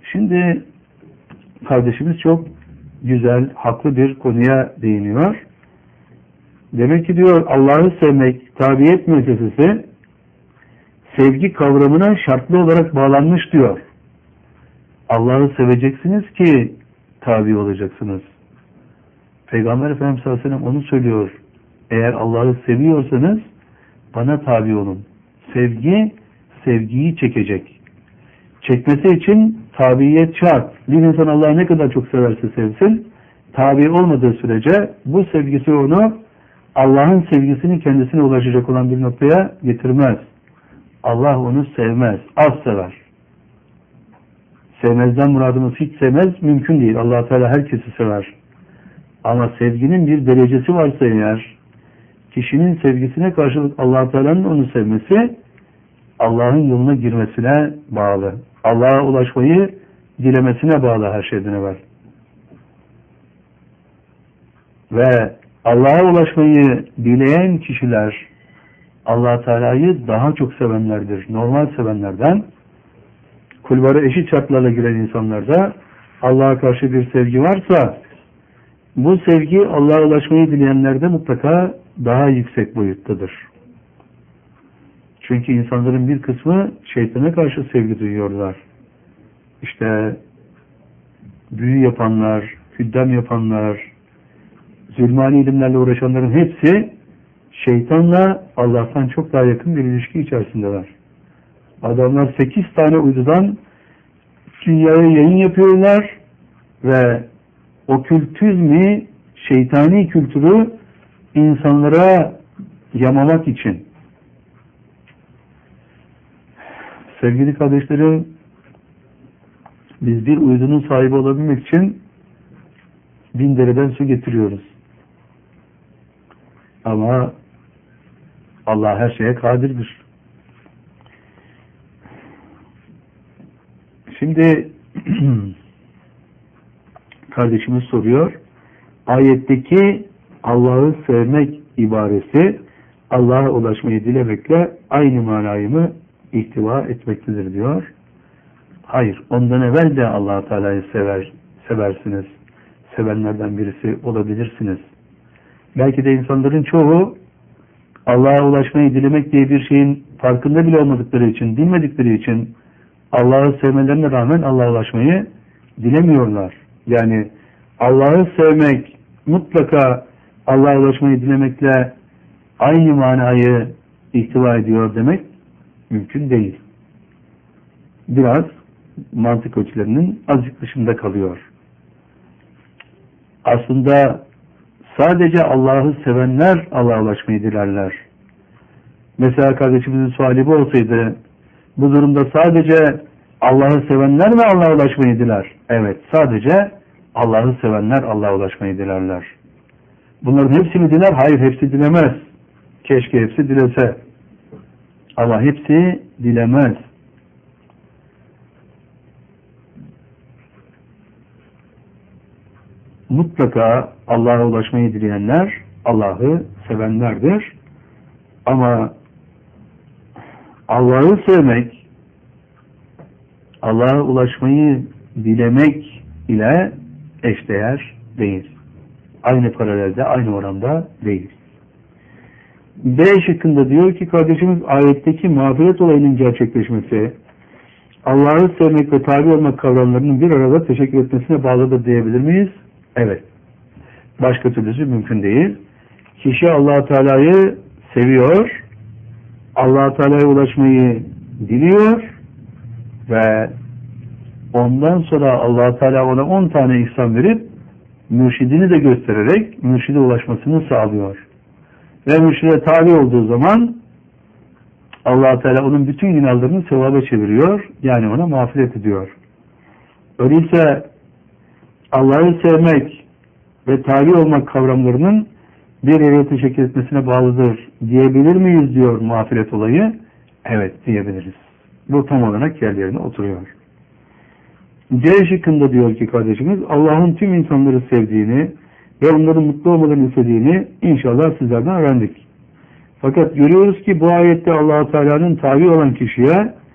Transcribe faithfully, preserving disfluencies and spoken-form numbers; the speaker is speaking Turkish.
Şimdi kardeşimiz çok güzel, haklı bir konuya değiniyor. Demek ki diyor Allah'ı sevmek, tabiyet müessesesi sevgi kavramına şartlı olarak bağlanmış diyor. Allah'ı seveceksiniz ki tabi olacaksınız. Peygamber Efendimiz sallallahu aleyhi ve sellem onu söylüyor. Eğer Allah'ı seviyorsanız bana tabi olun. Sevgi, sevgiyi çekecek. Çekmesi için tabiyet şart. Bir insan Allah'ı ne kadar çok severse sevsin, tabi olmadığı sürece bu sevgisi onu Allah'ın sevgisini kendisine ulaşacak olan bir noktaya getirmez. Allah onu sevmez, az sever. Sevmezden muradımız hiç sevmez, mümkün değil. Allah Teala herkesi sever. Ama sevginin bir derecesi varsa eğer, kişinin sevgisine karşılık Allah Teala'nın onu sevmesi, Allah'ın yoluna girmesine bağlı. Allah'a ulaşmayı dilemesine bağlı her şeyden evvel. Ve Allah'a ulaşmayı dileyen kişiler, Allah Teala'yı daha çok sevenlerdir. Normal sevenlerden, kulvara eşit şartlarla giren insanlarda Allah'a karşı bir sevgi varsa, bu sevgi Allah'a ulaşmayı dileyenlerde mutlaka daha yüksek boyuttadır. Çünkü insanların bir kısmı şeytana karşı sevgi duyuyorlar. İşte büyü yapanlar, hüddam yapanlar, zulmani ilimlerle uğraşanların hepsi şeytanla Allah'tan çok daha yakın bir ilişki içerisindeler. Adamlar sekiz tane uydudan dünyaya yayın yapıyorlar ve okültizmi, şeytani kültürü insanlara yamamak için. Sevgili kardeşlerim, biz bir uydunun sahibi olabilmek için bin dereden su getiriyoruz. Ama Allah her şeye kadirdir. Şimdi kardeşimiz soruyor. Ayetteki Allah'ı sevmek ibaresi Allah'a ulaşmayı dilemekle aynı manayı mı ihtiva etmektedir diyor. Hayır. Ondan evvel de Allah-u Teala'yı sever, seversiniz. Sevenlerden birisi olabilirsiniz. Belki de insanların çoğu Allah'a ulaşmayı dilemek diye bir şeyin farkında bile olmadıkları için, bilmedikleri için Allah'ı sevmelerine rağmen Allah'a ulaşmayı dilemiyorlar. Yani Allah'ı sevmek mutlaka Allah'a ulaşmayı dilemekle aynı manayı ihtiva ediyor demek mümkün değil. Biraz mantık ölçülerinin azıcık dışında kalıyor. Aslında sadece Allah'ı sevenler Allah'a ulaşmayı dilerler. Mesela kardeşimizin suali bu olsaydı, bu durumda sadece Allah'ı sevenler mi Allah'a ulaşmayı diler? Evet, sadece Allah'ı sevenler Allah'a ulaşmayı dilerler. Bunların hepsini diler? Hayır, hepsi dilemez. Keşke hepsi dilese. Ama hepsi dilemez. Mutlaka Allah'a ulaşmayı dileyenler Allah'ı sevenlerdir. Ama Allah'ı sevmek, Allah'a ulaşmayı dilemek ile eşdeğer değil. Aynı paralelde, aynı oranda değil. B şıkkında diyor ki kardeşimiz ayetteki mağfiret olayının gerçekleşmesi, Allah'ı sevmek ve tabi olmak kavramlarının bir arada teşekkür etmesine bağlıdır diyebilir miyiz? Evet. Başka türlüsü mümkün değil. Kişi Allah-u Teala'yı seviyor, Allah-u Teala'ya ulaşmayı diliyor ve ondan sonra Allah-u Teala ona on tane ihsan verip mürşidini de göstererek mürşide ulaşmasını sağlıyor. Ve mürşide tabi olduğu zaman Allah-u Teala onun bütün günahlarını sevaba çeviriyor. Yani ona mağfiret ediyor. Öyleyse Allah'ı sevmek ve tabi olmak kavramlarının bir araya teşekkür etmesine bağlıdır diyebilir miyiz diyor mağfiret olayı. Evet diyebiliriz. Bu tam olarak yerlerine oturuyor. C şıkkında diyor ki kardeşimiz Allah'ın tüm insanları sevdiğini ve onların mutlu olmalarını istediğini inşallah sizlerden öğrendik. Fakat görüyoruz ki bu ayette Allah-u Teala'nın tabi olan kişiye